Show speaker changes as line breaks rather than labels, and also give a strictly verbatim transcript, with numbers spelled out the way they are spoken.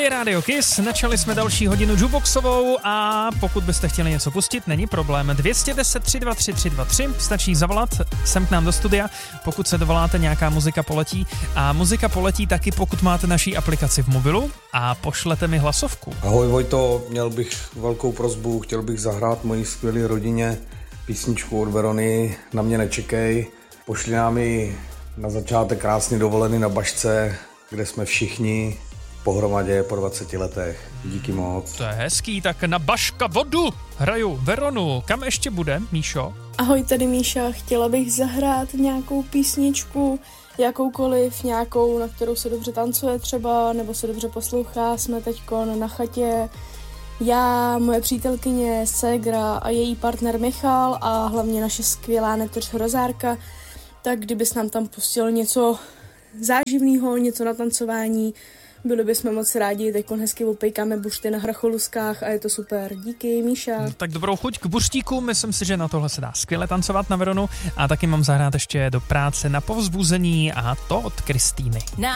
Tady je Radio Kiss, načali jsme další hodinu jukeboxovou a pokud byste chtěli něco pustit, není problém. dvě stě deset tři dva tři tři dva tři, stačí zavolat sem k nám do studia, pokud se dovoláte, nějaká muzika poletí. A muzika poletí taky, pokud máte naší aplikaci v mobilu a pošlete mi hlasovku.
Ahoj Vojto, měl bych velkou prosbu, chtěl bych zahrát mojí skvělé rodině písničku od Verony Na mě nečekej. Pošli nám ji na začátek krásně dovolený na Bašce, kde jsme všichni pohromadě po dvaceti letech. Díky moc.
To je hezký, tak na Baška vodu hraju Veronu. Kam ještě bude, Míšo?
Ahoj, tady Míša, chtěla bych zahrát nějakou písničku, jakoukoliv, nějakou, na kterou se dobře tancuje třeba, nebo se dobře poslouchá. Jsme teďkon na chatě. Já, moje přítelkyně, ségra a její partner Michal a hlavně naše skvělá neteř Rozárka. Tak kdybys nám tam pustil něco záživného, něco na tancování, byli bychom moc rádi, teďkon hezky opejkáme bušty na hracholuskách a je to super. Díky, Míša.
No, tak dobrou chuť k buřtíku, myslím si, že na tohle se dá skvěle tancovat na Veronu a taky mám zahrát ještě do práce na povzbuzení a to od Kristýny.